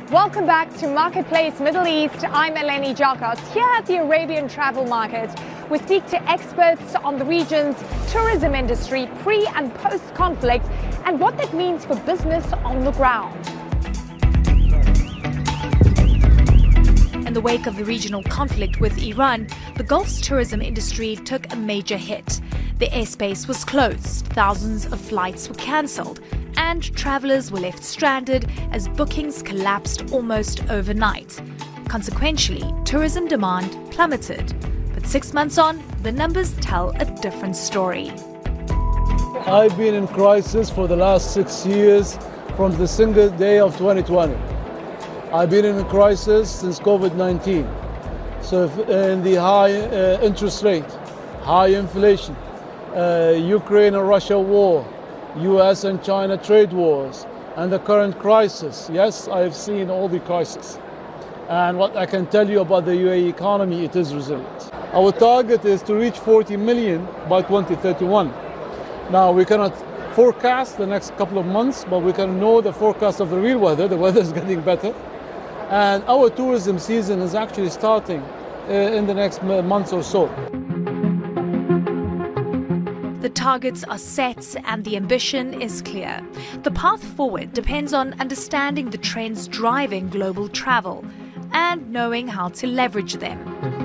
Welcome back to Marketplace Middle East. I'm Eleni Jakos. Here at the Arabian Travel Market, we speak to experts on the region's tourism industry pre- and post-conflict and what that means for business on the ground. In the wake of the regional conflict with Iran, the Gulf's tourism industry took a major hit. The airspace was closed, thousands of flights were cancelled, and travellers were left stranded as bookings collapsed almost overnight. Consequently, tourism demand plummeted. But 6 months on, the numbers tell a different story. I've been in crisis for the last 6 years from the single day of 2020. I've been in a crisis since COVID-19. So in the high interest rate, high inflation, Ukraine and Russia war, US and China trade wars, and the current crisis. Yes, I have seen all the crises. And what I can tell you about the UAE economy, it is resilient. Our target is to reach 40 million by 2031. Now, we cannot forecast the next couple of months, but we can know the forecast of the real weather. The weather is getting better. And our tourism season is actually starting in the next month or so. The targets are set and the ambition is clear. The path forward depends on understanding the trends driving global travel and knowing how to leverage them.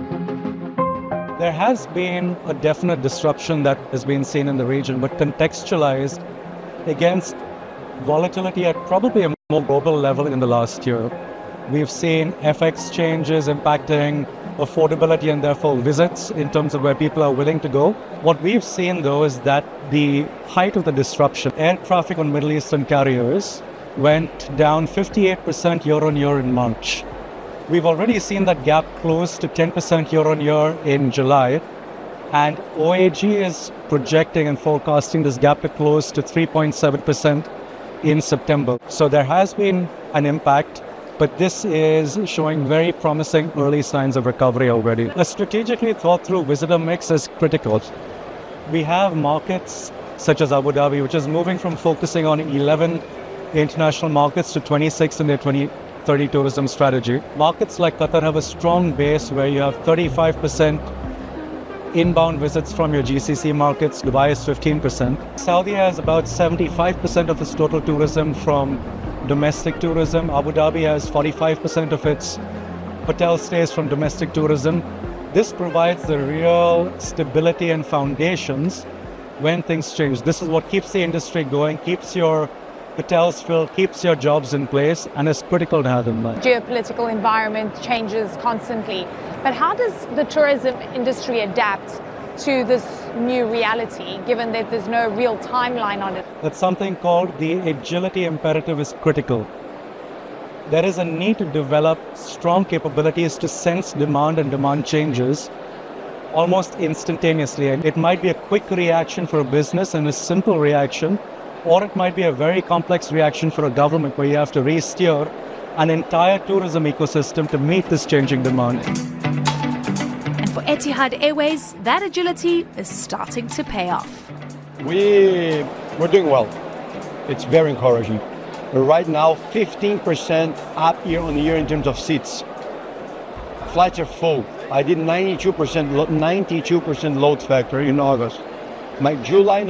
There has been a definite disruption that has been seen in the region, but contextualized against volatility at probably a more global level in the last year. We've seen FX changes impacting affordability and therefore visits in terms of where people are willing to go. What we've seen though is that the height of the disruption, air traffic on Middle Eastern carriers went down 58% year on year in March. We've already seen that gap close to 10% year on year in July, and OAG is projecting and forecasting this gap to close to 3.7% in September. So there has been an impact, but this is showing very promising early signs of recovery already. A strategically thought through visitor mix is critical. We have markets such as Abu Dhabi, which is moving from focusing on 11 international markets to 26 in their 2030 tourism strategy. Markets like Qatar have a strong base where you have 35% inbound visits from your GCC markets. Dubai is 15%. Saudi has about 75% of its total tourism from domestic tourism. Abu Dhabi has 45% of its hotel stays from domestic tourism. This provides the real stability and foundations when things change. This is what keeps the industry going, keeps your hotels filled, keeps your jobs in place, and is critical to have in mind. Geopolitical environment changes constantly, but how does the tourism industry adapt to this new reality, given that there's no real timeline on it? That's something called the agility imperative is critical. There is a need to develop strong capabilities to sense demand and demand changes almost instantaneously. And it might be a quick reaction for a business and a simple reaction, or it might be a very complex reaction for a government where you have to re-steer an entire tourism ecosystem to meet this changing demand. For Etihad Airways, that agility is starting to pay off. We're doing well. It's very encouraging. Right now, 15% up year on year in terms of seats. Flights are full. I did 92% load factor in August. My July